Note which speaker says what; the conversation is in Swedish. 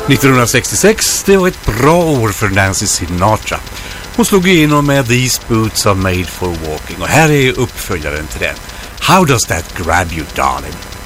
Speaker 1: 1966, det var ett bra år för Nancy Sinatra. Hon slog igenom med These Boots Are Made For Walking, och här är uppföljaren till den. How Does That Grab You, Darling?